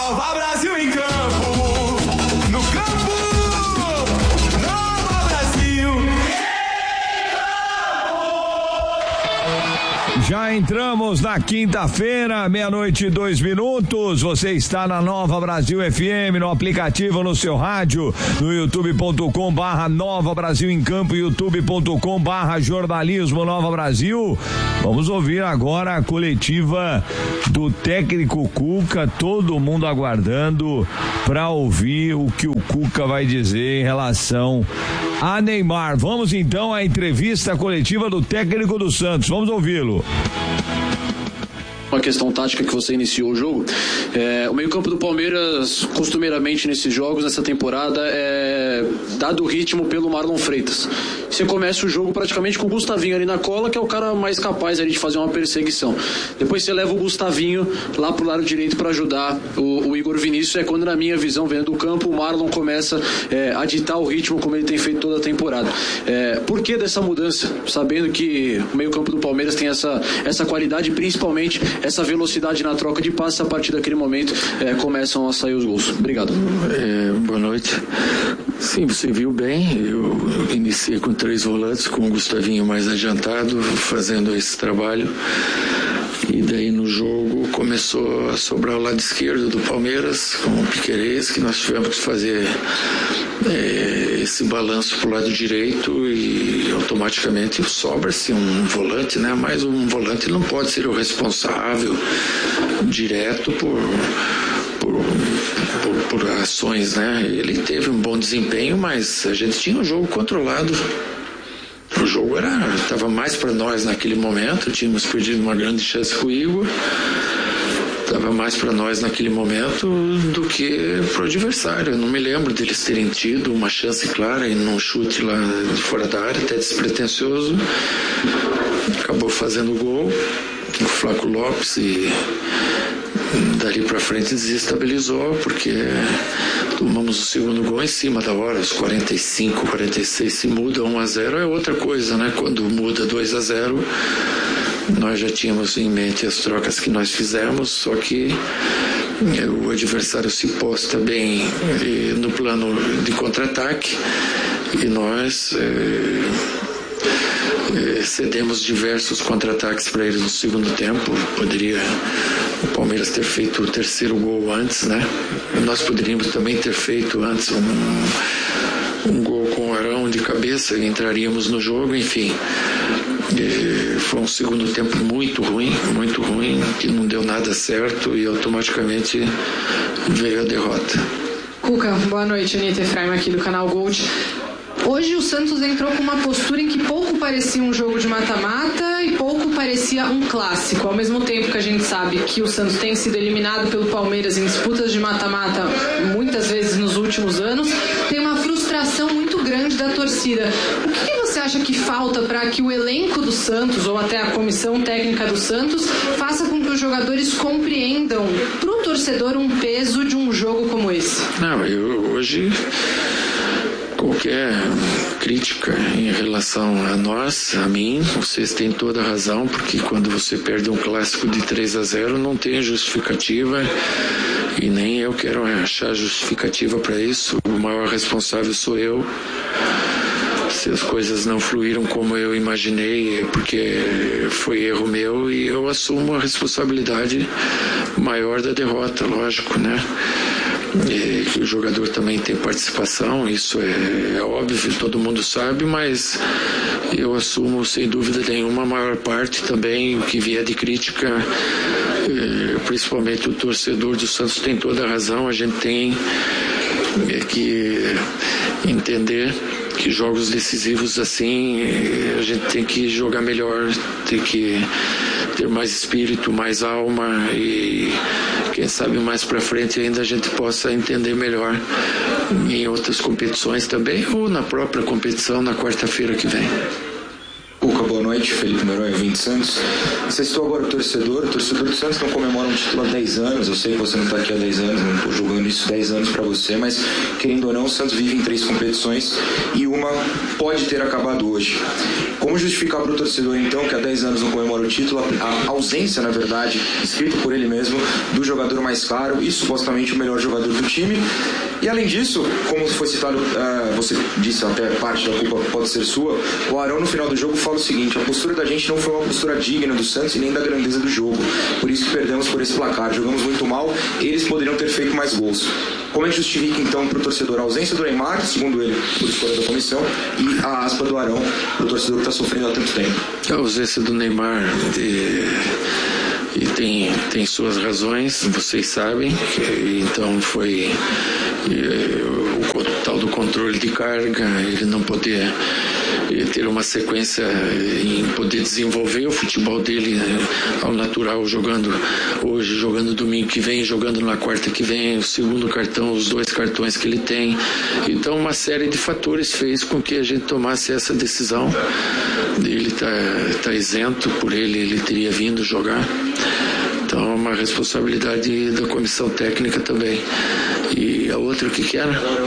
Nova Brasil em campo. No campo, Nova Brasil. Já entramos na quinta-feira, 12:02. Você está na Nova Brasil FM, no aplicativo, no seu rádio, no youtube.com/Nova Brasil em Campo, youtube.com/jornalismo Nova Brasil. Vamos ouvir agora a coletiva do técnico Cuca, todo mundo aguardando para ouvir o que o Cuca vai dizer em relação a Neymar. Vamos então à entrevista coletiva do técnico do Santos. Vamos ouvi-lo. Uma questão tática que você iniciou o jogo. O meio-campo do Palmeiras, costumeiramente nesses jogos, nessa temporada, é dado o ritmo pelo Marlon Freitas. Você começa o jogo praticamente com o Gustavinho ali na cola, que é o cara mais capaz ali de fazer uma perseguição. Depois você leva o Gustavinho lá pro lado direito para ajudar o Igor Vinícius. É quando, na minha visão, vendo do campo, o Marlon começa a ditar o ritmo como ele tem feito toda a temporada. Por que dessa mudança? Sabendo que o meio-campo do Palmeiras tem essa qualidade, principalmente essa velocidade na troca de passes. A partir daquele momento começam a sair os gols. Obrigado. Boa noite. Sim, você viu bem, eu iniciei com 3 volantes, com o Gustavinho mais adiantado, fazendo esse trabalho, e daí no jogo começou a sobrar o lado esquerdo do Palmeiras, com o Piquerez, que nós tivemos que fazer esse balanço para o lado direito, e automaticamente sobra-se um volante, né? Mas um volante não pode ser o responsável direto por ações, né? Ele teve um bom desempenho, mas a gente tinha um jogo controlado. O jogo estava mais para nós naquele momento. Tínhamos perdido uma grande chance com o Igor. Estava mais para nós naquele momento do que para o adversário. Eu não me lembro deles terem tido uma chance clara e num chute lá de fora da área, até despretensioso. Acabou fazendo o gol, o Flaco Lopes, e dali para frente desestabilizou, porque tomamos o segundo gol em cima da hora, os 45, 46. Se muda 1-0 é outra coisa, né? Quando muda 2-0, nós já tínhamos em mente as trocas que nós fizemos, só que o adversário se posta bem no plano de contra-ataque, e nós cedemos diversos contra-ataques para eles no segundo tempo. Poderia o Palmeiras ter feito o terceiro gol antes, né? Nós poderíamos também ter feito antes um gol com o Arão de cabeça e entraríamos no jogo, enfim. Foi um segundo tempo muito ruim, que não deu nada certo, e automaticamente veio a derrota. Cuca, boa noite. Anitta Efraim aqui do canal Gold. Hoje o Santos entrou com uma postura em que pouco parecia um jogo de mata-mata e pouco parecia um clássico. Ao mesmo tempo que a gente sabe que o Santos tem sido eliminado pelo Palmeiras em disputas de mata-mata muitas vezes nos últimos anos, tem uma frustração muito grande da torcida. O que você acha que falta para que o elenco do Santos, ou até a comissão técnica do Santos, faça com que os jogadores compreendam para o torcedor um peso de um jogo como esse? Não, hoje qualquer crítica em relação a nós, a mim, vocês têm toda a razão, porque quando você perde um clássico de 3-0 não tem justificativa, e nem eu quero achar justificativa para isso. O maior responsável sou eu. Se as coisas não fluíram como eu imaginei, é porque foi erro meu, e eu assumo a responsabilidade maior da derrota, lógico, né? E que o jogador também tem participação, isso é óbvio, todo mundo sabe, mas eu assumo sem dúvida nenhuma a maior parte também. O que vier de crítica, principalmente o torcedor do Santos tem toda a razão. A gente tem que entender que jogos decisivos assim, a gente tem que jogar melhor, tem que ter mais espírito, mais alma, e quem sabe mais para frente ainda a gente possa entender melhor em outras competições também, ou na própria competição na quarta-feira que vem. Cuca, boa noite. noite, Felipe Noronha, 20 Santos. Você citou agora o torcedor do Santos não comemora um título há 10 anos, eu sei que você não está aqui há 10 anos, não estou julgando isso 10 anos para você, mas querendo ou não, o Santos vive em 3 competições e uma pode ter acabado hoje. Como justificar para o torcedor, então, que há 10 anos não comemora o título, a ausência, na verdade, escrito por ele mesmo, do jogador mais caro e supostamente o melhor jogador do time? E além disso, como foi citado, você disse até parte da culpa pode ser sua, o Arão no final do jogo fala o seguinte: a postura da gente não foi uma postura digna do Santos e nem da grandeza do jogo, por isso que perdemos por esse placar, jogamos muito mal, eles poderiam ter feito mais gols. Como é que justifica então para o torcedor a ausência do Neymar, segundo ele, por escolha da comissão, e a aspa do Arão para o torcedor que está sofrendo há tanto tempo? A ausência do Neymar e tem suas razões, vocês sabem, então foi o tal do controle de carga, ele não poder ter uma sequência em poder desenvolver o futebol dele ao natural, jogando hoje, jogando domingo que vem, jogando na quarta que vem, o segundo cartão, os 2 cartões que ele tem. Então uma série de fatores fez com que a gente tomasse essa decisão. Ele tá isento, por ele teria vindo jogar. Então é uma responsabilidade da comissão técnica também. E a outra, o que era?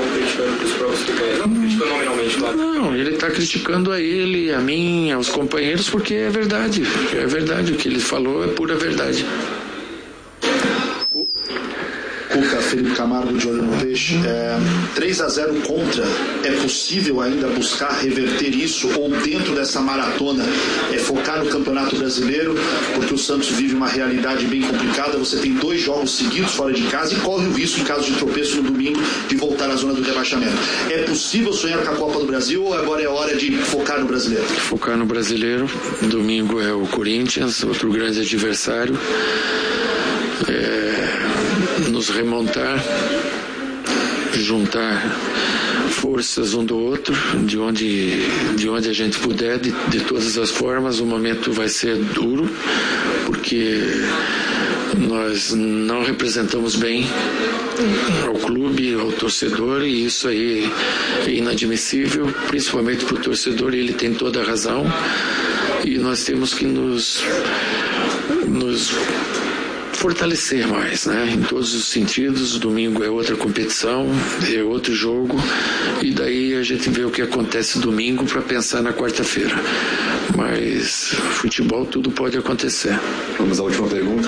Não, ele está criticando a ele, a mim, aos companheiros, porque é verdade. É verdade, o que ele falou é pura verdade. Cuca, Felipe Camargo, de Olho no Peixe. 3-0 contra, é possível ainda buscar reverter isso ou dentro dessa maratona focar no Campeonato Brasileiro, porque o Santos vive uma realidade bem complicada, você tem 2 jogos seguidos fora de casa e corre o risco, em caso de tropeço no domingo, de voltar à zona do rebaixamento. É possível sonhar com a Copa do Brasil ou agora é hora de focar no Brasileiro? Focar no Brasileiro, domingo é o Corinthians, outro grande adversário. Nos remontar, juntar forças um do outro, de onde a gente puder, de todas as formas. O momento vai ser duro, porque nós não representamos bem ao clube, ao torcedor, e isso aí é inadmissível, principalmente para o torcedor, e ele tem toda a razão, e nós temos que nos fortalecer mais, né? Em todos os sentidos. Domingo é outra competição, é outro jogo, e daí a gente vê o que acontece domingo para pensar na quarta-feira. Mas futebol, tudo pode acontecer. Vamos à última pergunta.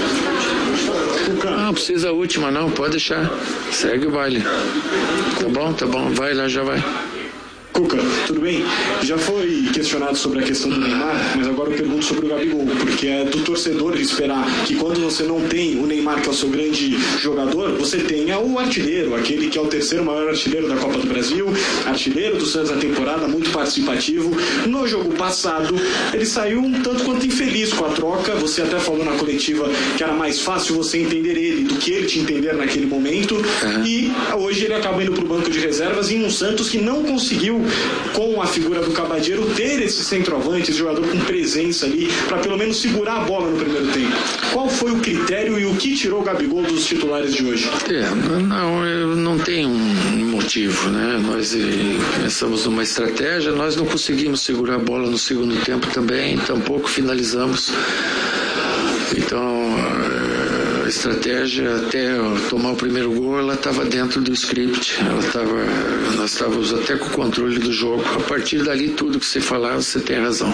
Não precisa a última não, pode deixar. Segue o baile. Tá bom, vai lá, já vai. Cuca, tudo bem? Já foi questionado sobre a questão do Neymar, mas agora eu pergunto sobre o Gabigol, porque é do torcedor esperar que quando você não tem o Neymar, que é o seu grande jogador, você tenha o artilheiro, aquele que é o 3º maior artilheiro da Copa do Brasil, artilheiro do Santos na temporada, muito participativo. No jogo passado, ele saiu um tanto quanto infeliz com a troca, você até falou na coletiva que era mais fácil você entender ele do que ele te entender naquele momento, e hoje ele acaba indo para o banco de reservas em um Santos que não conseguiu, com a figura do Cabadeiro, ter esse centroavante, esse jogador com presença ali, para pelo menos segurar a bola no primeiro tempo. Qual foi o critério e o que tirou o Gabigol dos titulares de hoje? Não tem um motivo, né? Nós pensamos numa estratégia, nós não conseguimos segurar a bola no segundo tempo também, tampouco finalizamos. Então, a estratégia até tomar o primeiro gol, ela estava dentro do script, nós estávamos até com o controle do jogo. A partir dali, tudo que você falar, você tem razão.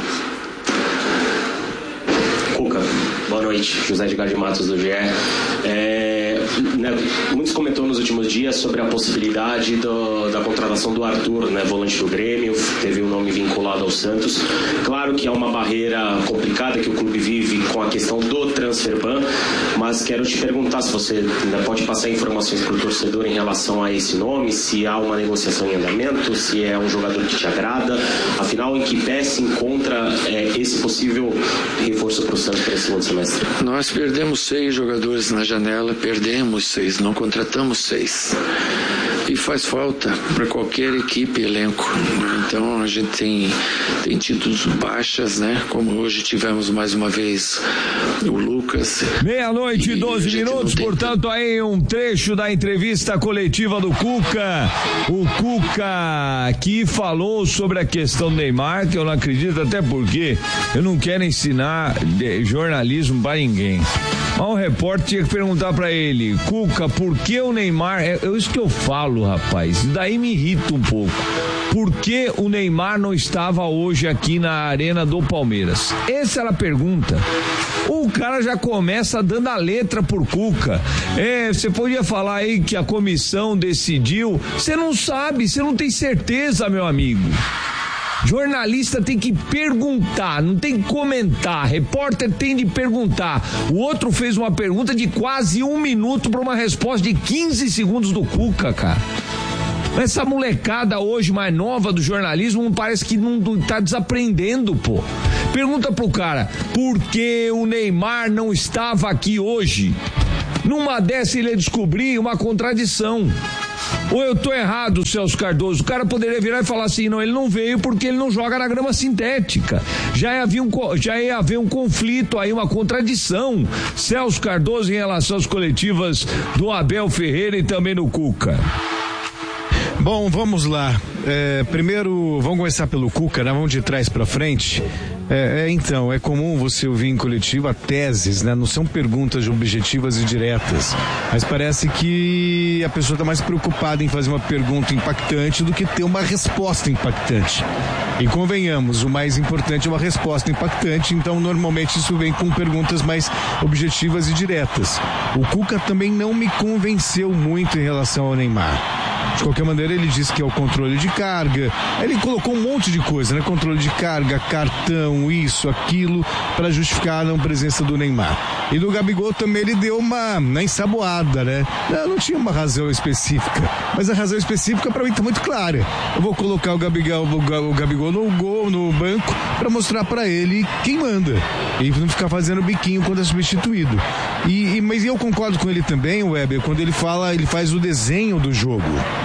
Cuca, boa noite, José Edgar de Matos do GE. Muitos comentou nos últimos dias sobre a possibilidade da contratação do Arthur, volante do Grêmio, teve um nome vinculado ao Santos. Claro que é uma barreira complicada que o clube vive com a questão do transfer ban, mas quero te perguntar se você pode passar informações para o torcedor em relação a esse nome, se há uma negociação em andamento, se é um jogador que te agrada, afinal em que pé se encontra esse possível reforço para o Santos para esse segundo semestre? Nós perdemos 6 jogadores na janela, perdemos 6, não contratamos 6. que faz falta para qualquer equipe, elenco. Então a gente tem tido baixas, né? Como hoje tivemos mais uma vez o Lucas. 12:12, portanto aí um trecho da entrevista coletiva do Cuca. O Cuca que falou sobre a questão do Neymar, que eu não acredito, até porque eu não quero ensinar jornalismo para ninguém. Mas o repórter tinha que perguntar pra ele: Cuca, por que o Neymar... É isso que eu falo, rapaz. Isso daí me irrita um pouco. Por que o Neymar não estava hoje aqui na arena do Palmeiras? Essa era a pergunta. O cara já começa dando a letra por Cuca. Você podia falar aí que a comissão decidiu. Você não sabe, você não tem certeza, meu amigo. Jornalista tem que perguntar, não tem que comentar. Repórter tem de perguntar. O outro fez uma pergunta de quase 1 minuto para uma resposta de 15 segundos do Cuca, cara. Essa molecada hoje mais nova do jornalismo parece que não tá desaprendendo, pô. Pergunta pro cara: por que o Neymar não estava aqui hoje? Numa dessa ele ia descobrir uma contradição. Ou eu tô errado, Celso Cardoso? O cara poderia virar e falar assim: não, ele não veio porque ele não joga na grama sintética. Já ia haver um conflito aí, uma contradição, Celso Cardoso, em relação às coletivas do Abel Ferreira e também do Cuca. Bom, vamos lá. Primeiro, vamos começar pelo Cuca, né? Vamos de trás para frente. Então, é comum você ouvir em coletiva teses, né? Não são perguntas objetivas e diretas, mas parece que a pessoa está mais preocupada em fazer uma pergunta impactante do que ter uma resposta impactante. E convenhamos, o mais importante é uma resposta impactante, então normalmente isso vem com perguntas mais objetivas e diretas. O Cuca também não me convenceu muito em relação ao Neymar. De qualquer maneira, ele disse que é o controle de carga. Ele colocou um monte de coisa, né? Controle de carga, cartão, isso, aquilo, para justificar a não presença do Neymar. E do Gabigol também ele deu uma ensaboada, né? Não tinha uma razão específica, mas a razão específica para mim tá muito clara. Eu vou colocar o Gabigol no banco para mostrar para ele quem manda e não ficar fazendo biquinho quando é substituído. Mas eu concordo com ele também, Weber, quando ele faz o desenho do jogo.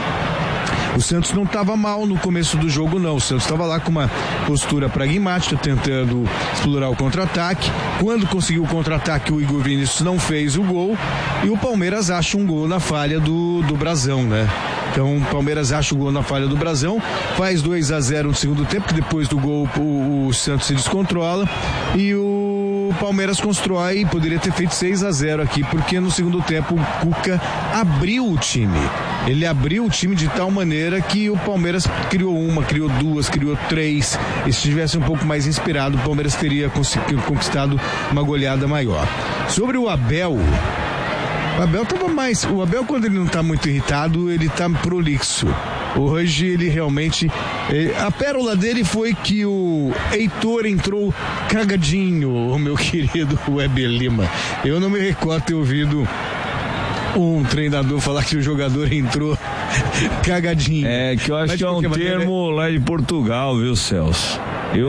O Santos não estava mal no começo do jogo, não. O Santos estava lá com uma postura pragmática, tentando explorar o contra-ataque. Quando conseguiu o contra-ataque, o Igor Vinícius não fez o gol. E o Palmeiras acha um gol na falha do Brasão, né? Então o Palmeiras acha o gol na falha do Brasão, faz 2-0 no segundo tempo, que depois do gol o Santos se descontrola. E o Palmeiras constrói, poderia ter feito 6-0 aqui, porque no segundo tempo o Cuca abriu o time. Ele abriu o time de tal maneira que o Palmeiras criou uma, criou duas, criou três. E se tivesse um pouco mais inspirado, o Palmeiras teria conquistado uma goleada maior. Sobre o Abel tava mais. O Abel, quando ele não tá muito irritado, ele tá prolixo. Hoje ele realmente. A pérola dele foi que o Heitor entrou cagadinho, o meu querido Weber Lima. Eu não me recordo ter ouvido um treinador falar que o jogador entrou cagadinho. Que eu acho que é um termo lá de Portugal, viu, Celso?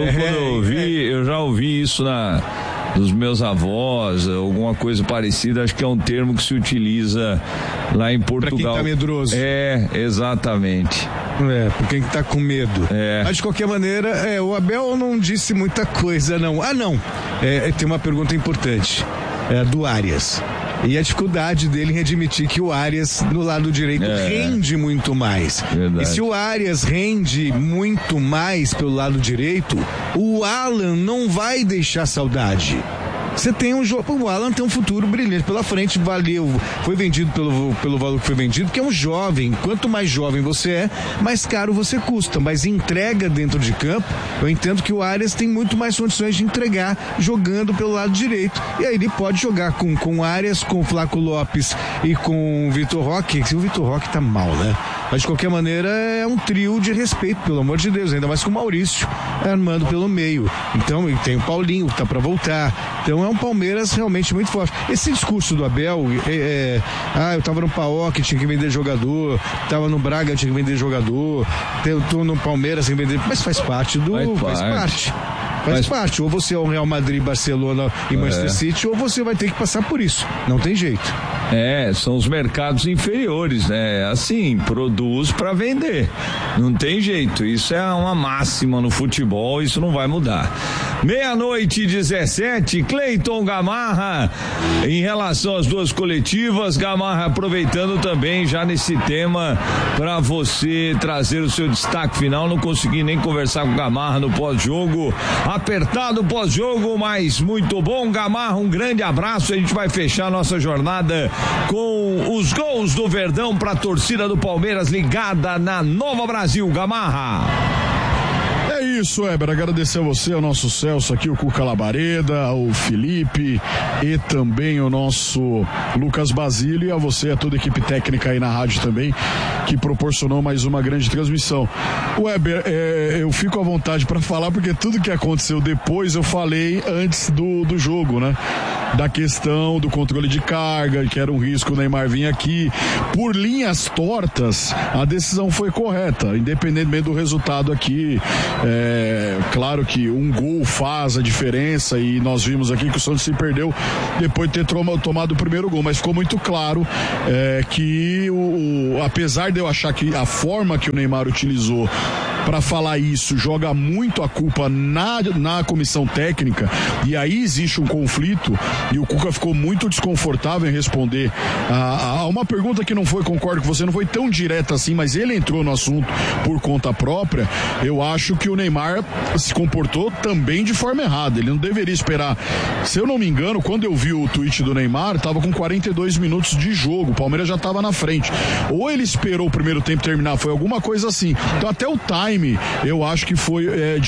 Eu já ouvi isso dos meus avós, alguma coisa parecida. Acho que é um termo que se utiliza lá em Portugal. Pra quem tá medroso. Exatamente. Por quem tá com medo. Mas de qualquer maneira, o Abel não disse muita coisa, não. Tem uma pergunta importante. Do Arias. E a dificuldade dele em admitir que o Arias no lado direito rende muito mais. Verdade. E se o Arias rende muito mais pelo lado direito, o Alan não vai deixar saudade. Você tem um jogo, o Alan tem um futuro brilhante pela frente, foi vendido pelo valor que foi vendido, que é um jovem. Quanto mais jovem você é, mais caro você custa, mas entrega dentro de campo. Eu entendo que o Arias tem muito mais condições de entregar jogando pelo lado direito, e aí ele pode jogar com o Arias, com o Flaco Lopes e com o Vitor Roque. O Vitor Roque tá mal, né? Mas de qualquer maneira é um trio de respeito, pelo amor de Deus, ainda mais com o Maurício armando pelo meio. Então, e tem o Paulinho que tá pra voltar. Então é um Palmeiras realmente muito forte. Esse discurso do Abel, eu tava no PAOK, tinha que vender jogador, tava no Braga, tinha que vender jogador, eu tô no Palmeiras, tem que vender, mas faz parte Faz parte. Ou você é o Real Madrid, Barcelona e Manchester City, ou você vai ter que passar por isso. Não tem jeito. São os mercados inferiores, né? Assim, produz para vender. Não tem jeito. Isso é uma máxima no futebol, isso não vai mudar. 00:17, Cleiton Gamarra, em relação às duas coletivas, Gamarra aproveitando também já nesse tema para você trazer o seu destaque final. Não consegui nem conversar com o Gamarra no pós-jogo, apertado pós-jogo, mas muito bom. Gamarra, um grande abraço. A gente vai fechar nossa jornada com os gols do Verdão para a torcida do Palmeiras ligada na Nova Brasil. Gamarra. É isso, Weber, agradecer a você, ao nosso Celso aqui, o Cuca Labareda, o Felipe e também o nosso Lucas Basílio, e a você, a toda a equipe técnica aí na rádio também, que proporcionou mais uma grande transmissão. Weber, eu fico à vontade para falar, porque tudo que aconteceu depois eu falei antes do jogo, né? Da questão do controle de carga, que era um risco o Neymar vir aqui. Por linhas tortas, a decisão foi correta, independentemente do resultado aqui. Claro que um gol faz a diferença, e nós vimos aqui que o Santos se perdeu depois de ter tomado o primeiro gol, mas ficou muito claro que apesar de eu achar que a forma que o Neymar utilizou para falar isso joga muito a culpa na comissão técnica, e aí existe um conflito, e o Cuca ficou muito desconfortável em responder a uma pergunta que não foi, concordo com você, não foi tão direta assim, mas ele entrou no assunto por conta própria. Eu acho que o Neymar se comportou também de forma errada, ele não deveria esperar. Se eu não me engano, quando eu vi o tweet do Neymar, tava com 42 minutos de jogo, o Palmeiras já tava na frente, ou ele esperou o primeiro tempo terminar, foi alguma coisa assim. Então até o time, eu acho que foi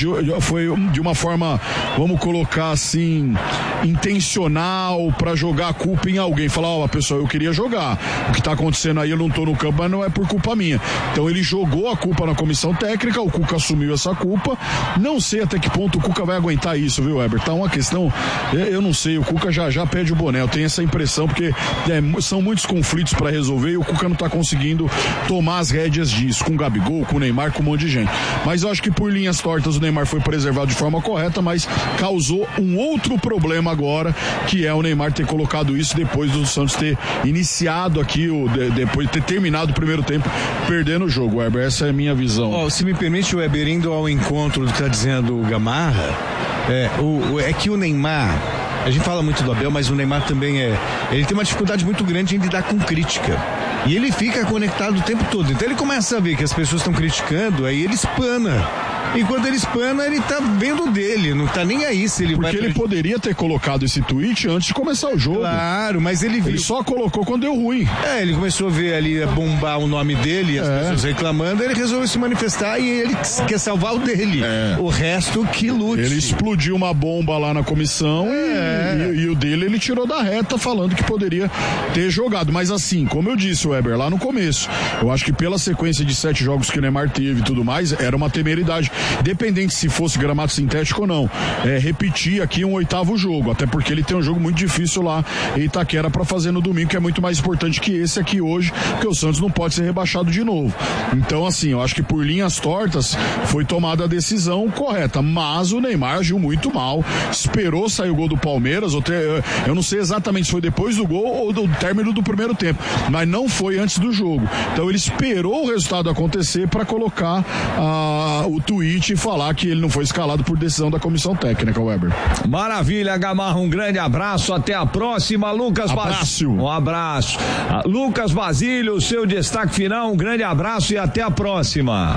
de uma forma, vamos colocar assim, intencional, para jogar a culpa em alguém, falar, pessoal, eu queria jogar, o que tá acontecendo aí, eu não tô no campo, mas não é por culpa minha. Então ele jogou a culpa na comissão técnica, o Cuca assumiu essa culpa. Não sei até que ponto o Cuca vai aguentar isso, viu, Weber? Tá uma questão, eu não sei, o Cuca já pede o boné, eu tenho essa impressão, porque são muitos conflitos para resolver, e o Cuca não tá conseguindo tomar as rédeas disso, com o Gabigol, com o Neymar, com um monte de gente. Mas eu acho que por linhas tortas o Neymar foi preservado de forma correta, mas causou um outro problema agora, que é o Neymar ter colocado isso depois do Santos ter iniciado aqui, depois de ter terminado o primeiro tempo, perdendo o jogo, Weber. Essa é a minha visão. Se me permite, Weber, indo ao encontro do que está dizendo o Gamarra, é que o Neymar, a gente fala muito do Abel, mas o Neymar também ele tem uma dificuldade muito grande em lidar com crítica. E ele fica conectado o tempo todo. Então ele começa a ver que as pessoas estão criticando, aí ele espana. E quando ele espana, ele tá vendo dele, não tá nem aí se ele Porque vai... ele poderia ter colocado esse tweet antes de começar o jogo. Claro, mas ele só colocou quando deu ruim. Ele começou a ver ali, a bombar o nome dele, e as pessoas reclamando, ele resolveu se manifestar, e ele quer salvar o dele. O resto que lute. Ele explodiu uma bomba lá na comissão e o dele ele tirou da reta, falando que poderia ter jogado. Mas assim, como eu disse, Weber, lá no começo, eu acho que pela sequência de 7 jogos que o Neymar teve e tudo mais, era uma temeridade, independente se fosse gramado sintético ou não, repetir aqui um 8º jogo, até porque ele tem um jogo muito difícil lá em Itaquera para fazer no domingo, que é muito mais importante que esse aqui hoje, porque o Santos não pode ser rebaixado de novo. Então assim, eu acho que por linhas tortas foi tomada a decisão correta, mas o Neymar agiu muito mal, esperou sair o gol do Palmeiras, eu não sei exatamente se foi depois do gol ou do término do primeiro tempo, mas não foi antes do jogo. Então ele esperou o resultado acontecer para colocar o tweet e falar que ele não foi escalado por decisão da comissão técnica, Weber. Maravilha, Gamarra, um grande abraço, até a próxima. Lucas Basílio. Um abraço. Lucas Basílio, seu destaque final, um grande abraço e até a próxima.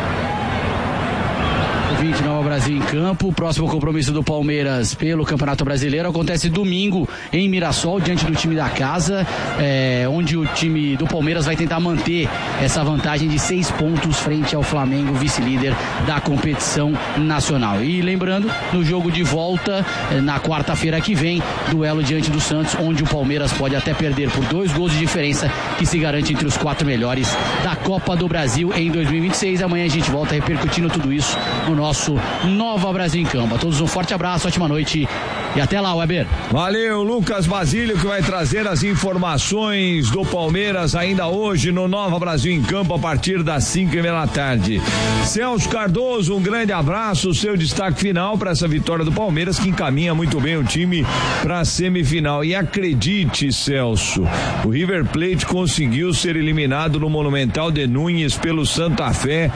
20 Nova Brasil em campo. O próximo compromisso do Palmeiras pelo Campeonato Brasileiro acontece domingo em Mirassol, diante do time da casa, onde o time do Palmeiras vai tentar manter essa vantagem de 6 pontos frente ao Flamengo, vice-líder da competição nacional. E lembrando, no jogo de volta, na quarta-feira que vem, duelo diante do Santos, onde o Palmeiras pode até perder por 2 gols de diferença, que se garante entre os 4 melhores da Copa do Brasil em 2026. Amanhã a gente volta repercutindo tudo isso no nosso Nova Brasil em Campo. A todos um forte abraço, ótima noite E até lá, Weber. Valeu, Lucas Basílio, que vai trazer as informações do Palmeiras ainda hoje no Nova Brasil em Campo a partir das 5:30 da tarde. Celso Cardoso, um grande abraço, seu destaque final para essa vitória do Palmeiras, que encaminha muito bem o time para a semifinal. E acredite, Celso, o River Plate conseguiu ser eliminado no Monumental de Núñez pelo Santa Fé,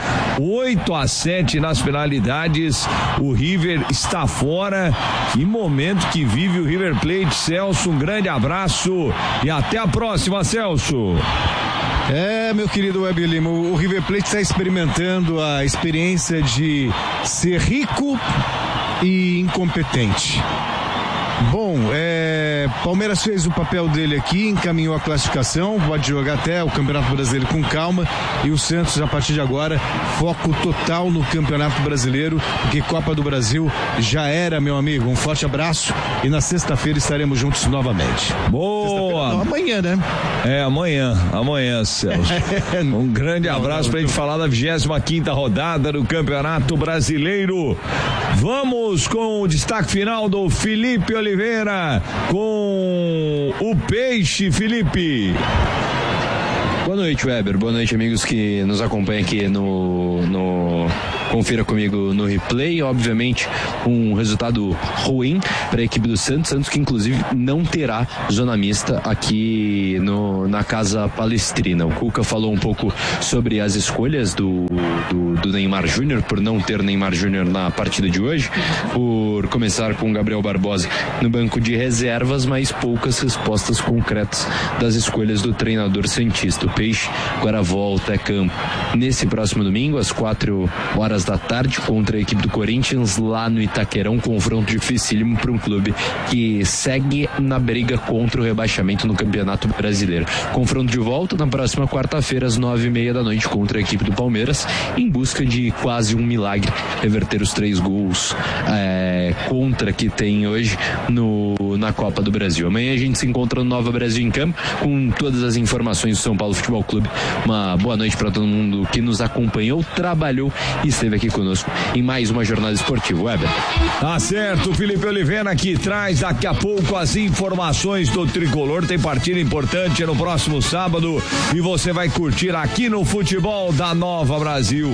8-7 nas penalidades. O River está fora. Que momento que vive o River Plate, Celso, um grande abraço e até a próxima, Celso. Meu querido Web Lima, o River Plate está experimentando a experiência de ser rico e incompetente. Bom, Palmeiras fez o papel dele aqui, encaminhou a classificação, pode jogar até o Campeonato Brasileiro com calma, e o Santos, a partir de agora, foco total no Campeonato Brasileiro, porque Copa do Brasil já era, meu amigo. Um forte abraço e na sexta-feira estaremos juntos novamente. Boa! Não, amanhã, né? Amanhã, Celso. Um grande abraço pra gente falar da 25ª rodada do Campeonato Brasileiro. Vamos com o destaque final do Felipe Oliveira com o Peixe. Felipe. Boa noite, Weber. Boa noite, amigos que nos acompanham aqui no Confira Comigo no replay. Obviamente, um resultado ruim para a equipe do Santos que inclusive não terá zona mista aqui na Casa Palestrina. O Cuca falou um pouco sobre as escolhas do Neymar Júnior, por não ter Neymar Júnior na partida de hoje, por começar com Gabriel Barbosa no banco de reservas, mas poucas respostas concretas das escolhas do treinador santista. O Peixe agora volta a campo nesse próximo domingo, às 4h da tarde, contra a equipe do Corinthians, lá no Itaquerão. Confronto dificílimo para um clube que segue na briga contra o rebaixamento no Campeonato Brasileiro. Confronto de volta na próxima quarta-feira, às 9h30 da noite, contra a equipe do Palmeiras, em busca de quase um milagre, reverter os 3 gols contra que tem hoje na Copa do Brasil. Amanhã a gente se encontra no Nova Brasil em Campo, com todas as informações do São Paulo Futebol Clube. Uma boa noite para todo mundo que nos acompanhou, trabalhou e esteve aqui conosco em mais uma jornada esportiva. Weber. Tá certo, Felipe Oliveira que traz daqui a pouco as informações do Tricolor. Tem partida importante no próximo sábado e você vai curtir aqui no Futebol da Nova Brasil.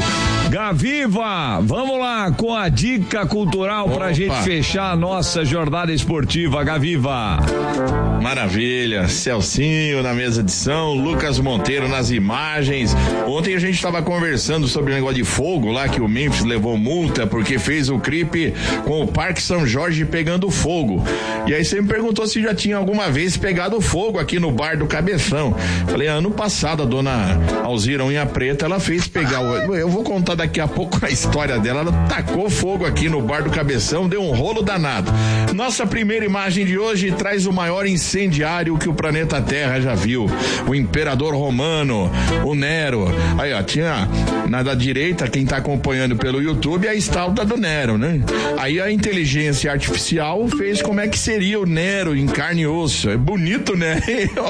Gaviva, vamos lá com a dica cultural pra gente fechar a nossa jornada esportiva. Gaviva. Maravilha, Celcinho na mesa de som, Lucas Monteiro nas imagens. Ontem a gente estava conversando sobre o negócio de fogo lá, que o Memphis levou multa porque fez o clipe com o Parque São Jorge pegando fogo. E aí você me perguntou se já tinha alguma vez pegado fogo aqui no bar do Cabeção. Falei, ano passado a dona Alzira Unha Preta, ela fez pegar, eu vou contar daqui a pouco a história dela. Ela tacou fogo aqui no bar do Cabeção, deu um rolo danado. Nossa primeira imagem de hoje traz o maior incendiário que o planeta Terra já viu, o imperador romano, o Nero. Aí ó, tinha na da direita, quem tá acompanhando pelo YouTube, a estátua do Nero, né? Aí a inteligência artificial fez como é que seria o Nero em carne e osso. É bonito, né?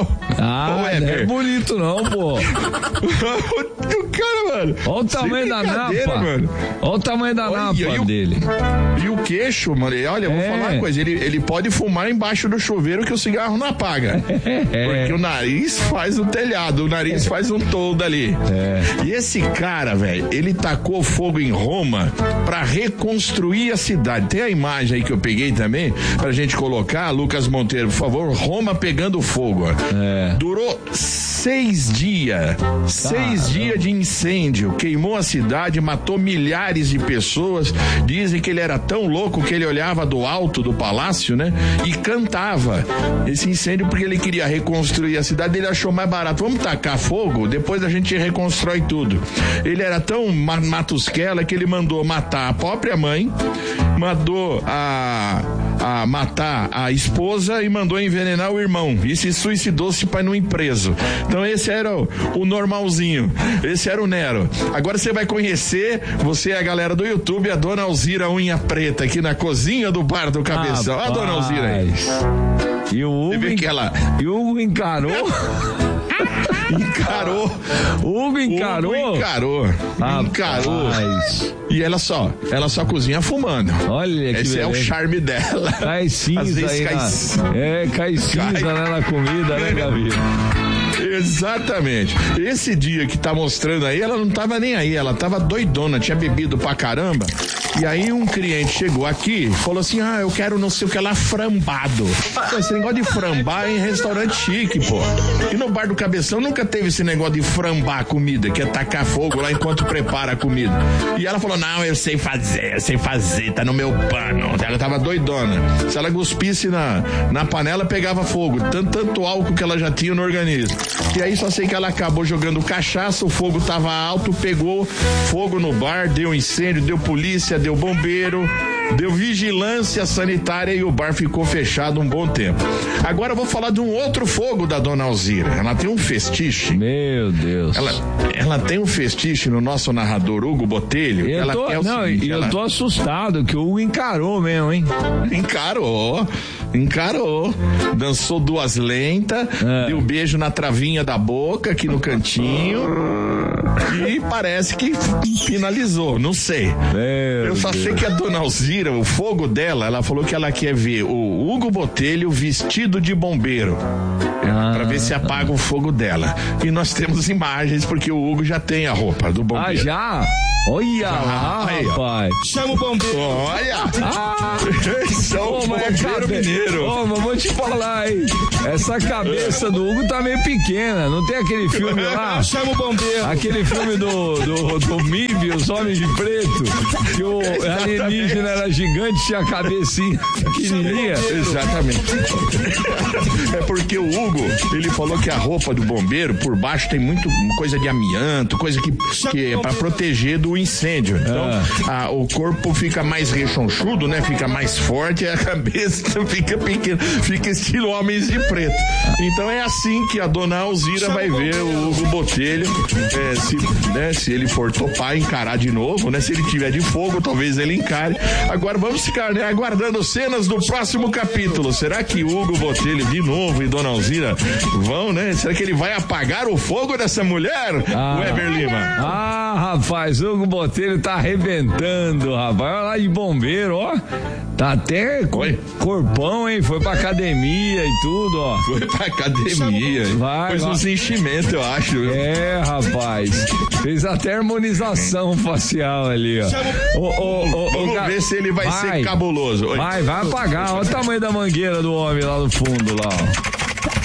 Não é bonito não, pô. O cara, mano. Olha o tamanho da napa, mano. Olha o tamanho da napa dele. E o queixo, mano, olha, eu vou falar uma coisa, ele pode fumar embaixo do chuveiro que o cigarro não apaga. Porque o nariz faz o telhado, o nariz faz um toldo ali. E esse cara, velho, ele tacou fogo em Roma pra reconstruir a cidade. Tem a imagem aí que eu peguei também, pra gente colocar, Lucas Monteiro, por favor, Roma pegando fogo. Durou 6 dias. 6 dias de incêndio. Queimou a cidade, matou milhares de pessoas. Dizem que ele era tão louco que ele olhava do alto do palácio, né? E cantava esse incêndio porque ele queria reconstruir a cidade. Ele achou mais barato. Vamos tacar fogo, depois a gente reconstrói tudo. Ele era tão matusquela que ele mandou matar a própria mãe, mandou a matar a esposa e mandou envenenar o irmão. E se suicidou-se para não ir preso. Então esse era o normalzinho. Esse era o Nero. Agora você vai conhecer, você e a galera do YouTube, a dona Alzira Unha Preta, aqui na cozinha do bar do Cabeção. Olha a dona Alzira aí. E o Hugo encarou. encarou. Hugo encarou? Encarou. E ela só cozinha fumando. Olha que esse é o charme dela. Cai cinza aí cai cinza na comida, né, Gabi? Exatamente. Esse dia que tá mostrando aí, ela não tava nem aí, ela tava doidona, tinha bebido pra caramba. E aí um cliente chegou aqui e falou assim, eu quero não sei o que lá, frambado. Esse negócio de frambar é em restaurante chique, pô. E no bar do Cabeção nunca teve esse negócio de frambar a comida, que é tacar fogo lá enquanto prepara a comida. E ela falou, não, eu sei fazer, tá no meu pano. Ela tava doidona. Se ela cuspisse na panela, pegava fogo. Tanto álcool que ela já tinha no organismo. E aí só sei que ela acabou jogando cachaça, o fogo tava alto, pegou fogo no bar, deu incêndio, deu polícia, deu bombeiro, deu vigilância sanitária e o bar ficou fechado um bom tempo. Agora eu vou falar de um outro fogo da dona Alzira. Ela tem um festiche. Meu Deus. Ela tem um festiche no nosso narrador Hugo Botelho. Eu tô assustado que o Hugo encarou mesmo, hein? Encarou. Dançou duas lentas, deu beijo na travinha da boca, aqui no cantinho. E parece que finalizou, não sei. Eu só sei que a dona Alzira, o fogo dela, ela falou que ela quer ver o Hugo Botelho vestido de bombeiro. Pra ver se apaga o fogo dela. E nós temos imagens, porque o Hugo já tem a roupa do bombeiro. Já? Olha lá, rapaz. Chama o bombeiro. Olha. Esse é o bombeiro mineiro. Mas vou te falar, hein. Essa cabeça do Hugo tá meio pequena. Não tem aquele filme lá? Chama o bombeiro. Aquele filme do MIB, Os Homens de Preto, que o alienígena era gigante, tinha a cabecinha pequenininha. Exatamente. É porque o Hugo, ele falou que a roupa do bombeiro, por baixo, tem muito coisa de amianto, coisa que é pra proteger do incêndio. Então, o corpo fica mais rechonchudo, né? Fica mais forte e a cabeça fica pequena. Fica estilo Homens de Preto. Então é assim que a dona Alzira vai ver o Hugo Botelho. Se ele for topar, encarar de novo, né? Se ele tiver de fogo, talvez ele encare. Agora vamos ficar, né, aguardando cenas do próximo capítulo. Será que Hugo Botelho de novo e dona Alzira vão, né? Será que ele vai apagar o fogo dessa mulher, Weber Lima? Rapaz, o Hugo Botelho tá arrebentando, rapaz. Olha lá de bombeiro, ó. Tá até corpão, hein? Foi pra academia e tudo, ó. Foi pra academia. Pôs uns enchimentos, eu acho. Rapaz. Fez até harmonização facial ali, ó. Vamos ver se ele vai ser cabuloso. Vai apagar. Olha o tamanho da mangueira do homem lá no fundo, lá, ó.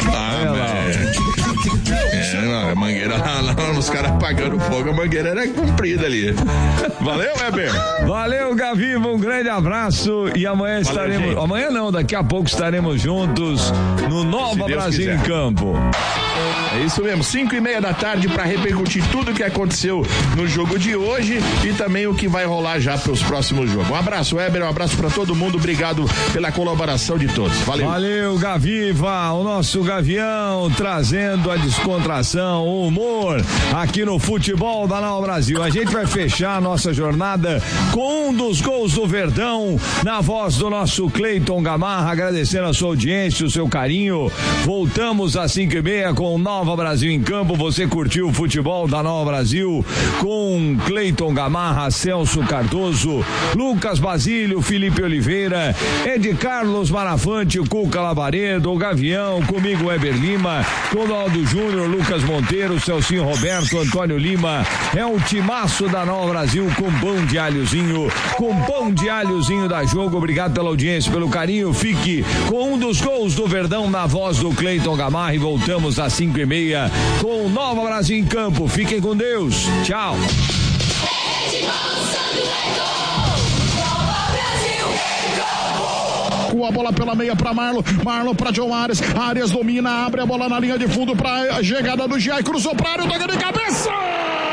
A mangueira lá, os caras apagando fogo, a mangueira era comprida ali. Valeu, Weber. Valeu, Gaviva, um grande abraço e amanhã estaremos, amanhã não, daqui a pouco estaremos juntos no Nova Brasil em Campo. É isso mesmo, 5:30 da tarde para repercutir tudo o que aconteceu no jogo de hoje e também o que vai rolar já para os próximos jogos. Um abraço, Weber, um abraço para todo mundo, obrigado pela colaboração de todos. Valeu, Gaviva, o nosso Gavião trazendo a descontração, o humor aqui no futebol da Nova Brasil. A gente vai fechar a nossa jornada com um dos gols do Verdão, na voz do nosso Cleiton Gamarra, agradecendo a sua audiência, o seu carinho. Voltamos às 5:30 com Nova Brasil em Campo. Você curtiu o futebol da Nova Brasil com Cleiton Gamarra, Celso Cardoso, Lucas Basílio, Felipe Oliveira, Ed Carlos Marafante, Cuca Labaredo, o Gavião, comigo Weber Lima, Ronaldo Júnior, Lucas Monteiro, Celcinho Roberto, Antônio Lima. É um timaço da Nova Brasil com pão de alhozinho da Jogo. Obrigado pela audiência, pelo carinho. Fique com um dos gols do Verdão na voz do Cleiton Gamarra e voltamos às 5:30 com Nova Brasil em Campo. Fiquem com Deus. Tchau. Com a bola pela meia para Marlon para John Arias domina, abre a bola na linha de fundo para a chegada do Giai, cruzou para a área, toca de cabeça!